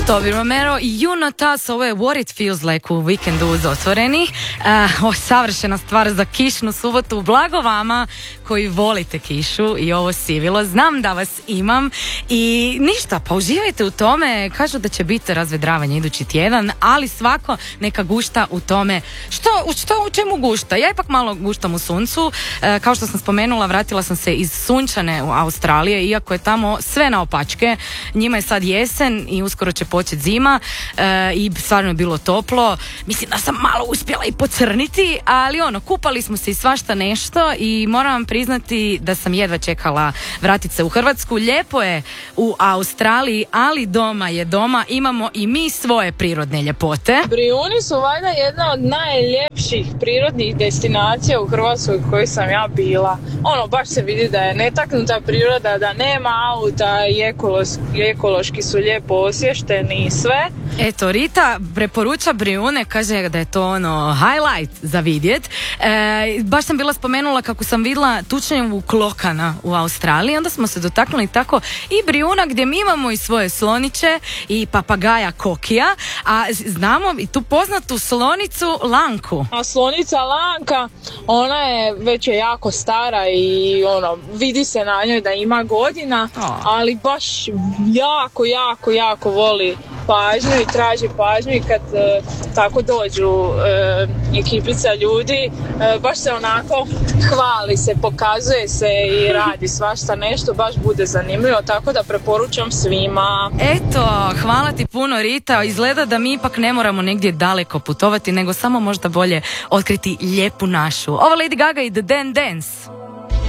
Toby Romero i You Not Us, ovo je What It Feels Like u vikendu uz Otvoreni. Savršena stvar za kišnu subotu, blago vama koji volite kišu i ovo sivilo, znam da vas imam i ništa, pa uživajte u tome. Kažu da će biti razvedravanje idući tjedan, ali svako neka gušta u tome. U čemu gušta? Ja ipak malo guštam u suncu. Kao što sam spomenula, vratila sam se iz sunčane u Australije, iako je tamo sve naopačke. Njima je sad jesen i uskoro će početi zima i stvarno je bilo toplo. Mislim da sam malo uspjela i pocrniti, ali kupali smo se i svašta nešto i moram vam priznati da sam jedva čekala vratiti se u Hrvatsku. Lijepo je u Australiji, ali doma je doma. Imamo i mi svoje prirodne ljepote. Brijuni su valjda jedna od najljepših prirodnih destinacija u Hrvatskoj u kojoj sam ja bila. Baš se vidi da je netaknuta priroda, da nema auta i ekološki su lijepo osvješteni i sve. Eto, Rita preporuča Brijune, kaže da je to highlight za vidjet. Baš sam bila spomenula kako sam vidjela tučnjavu klokana u Australiji, onda smo se dotaknuli tako i Brijuna gdje mi imamo i svoje sloniće i papagaja Kokija, a znamo i tu poznatu slonicu Lanku. A slonica Lanka, ona je već jako stara i vidi se na njoj da ima godina, ali baš jako voli pažnju i traži pažnju i kad tako dođu ekipica ljudi, baš se onako hvali se, pokazuje se i radi svašta nešto, baš bude zanimljivo, tako da preporučam svima. Eto, hvala ti puno Rita, izgleda da mi ipak ne moramo negdje daleko putovati, nego samo možda bolje otkriti lijepu našu. Ovo Lady Gaga i The Dan Dance.